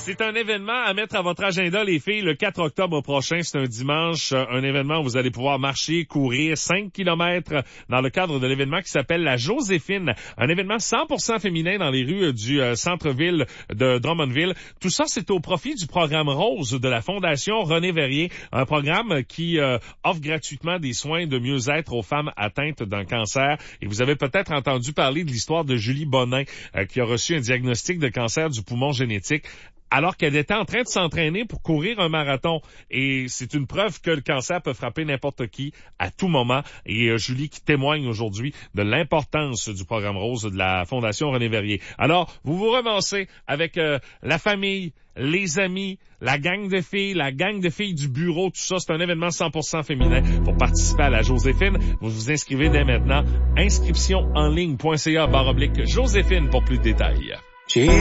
C'est un événement à mettre à votre agenda, les filles, le 4 octobre prochain. C'est un dimanche, un événement où vous allez pouvoir marcher, courir 5 kilomètres dans le cadre de l'événement qui s'appelle la Joséphine. Un événement 100% féminin dans les rues du centre-ville de Drummondville. Tout ça, c'est au profit du programme Rose de la Fondation René Verrier. Un programme qui offre gratuitement des soins de mieux-être aux femmes atteintes d'un cancer. Et vous avez peut-être entendu parler de l'histoire de Julie Bonin, qui a reçu un diagnostic de cancer du poumon génétique alors qu'elle était en train de s'entraîner pour courir un marathon. Et c'est une preuve que le cancer peut frapper n'importe qui à tout moment. Et Julie qui témoigne aujourd'hui de l'importance du programme Rose de la Fondation René Verrier. Alors, vous vous ramassez avec la famille, les amis, la gang de filles du bureau, tout ça. C'est un événement 100% féminin. Pour participer à la Joséphine, vous vous inscrivez dès maintenant. Inscription en ligne.ca/Joséphine pour plus de détails.